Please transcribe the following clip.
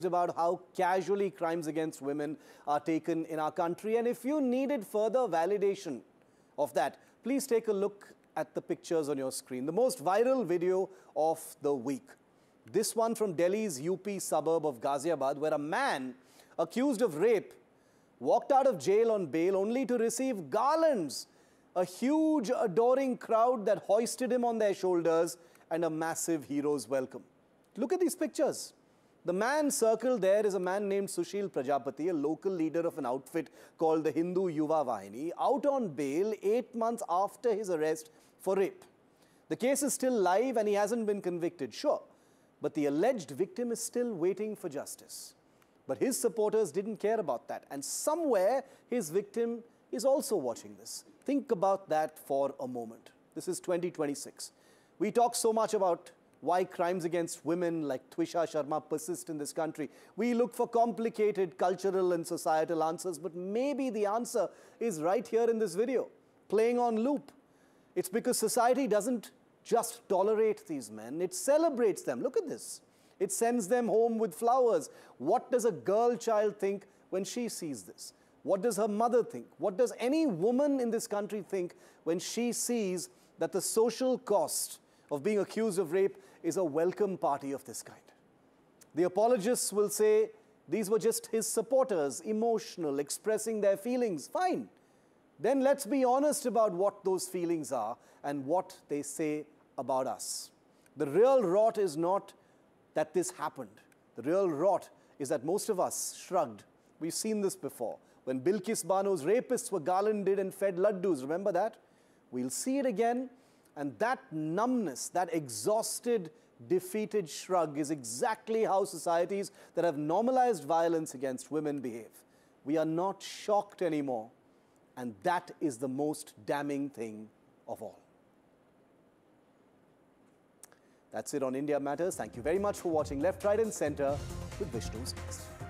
About how casually crimes against women are taken in our country. And if you needed further validation of that, please take a look at the pictures on your screen. The most viral video of the week. This one from Delhi's UP suburb of Ghaziabad, where a man accused of rape walked out of jail on bail only to receive garlands. A huge adoring crowd that hoisted him on their shoulders and a massive hero's welcome. Look at these pictures. The man circled there is a man named Sushil Prajapati, a local leader of an outfit called the Hindu Yuva Vahini, out on bail 8 months after his arrest for rape. The case is still live and he hasn't been convicted, sure, but the alleged victim is still waiting for justice. But his supporters didn't care about that, and somewhere his victim is also watching this. Think about that for a moment. This is 2026. We talk so much about why crimes against women like Twisha Sharma persist in this country. We look for complicated cultural and societal answers, but maybe the answer is right here in this video, playing on loop. It's because society doesn't just tolerate these men, it celebrates them. Look at this. It sends them home with flowers. What does a girl child think when she sees this? What does her mother think? What does any woman in this country think when she sees that the social cost of being accused of rape is a welcome party of this kind? The apologists will say these were just his supporters, emotional, expressing their feelings. Fine. Then let's be honest about what those feelings are and what they say about us. The real rot is not that this happened. The real rot is that most of us shrugged. We've seen this before. When Bilkis Banu's rapists were garlanded and fed laddus, remember that? We'll see it again. And that numbness, that exhausted, defeated shrug is exactly how societies that have normalized violence against women behave. We are not shocked anymore. And that is the most damning thing of all. That's it on India Matters. Thank you very much for watching Left, Right and Centre with Vishnu's Next.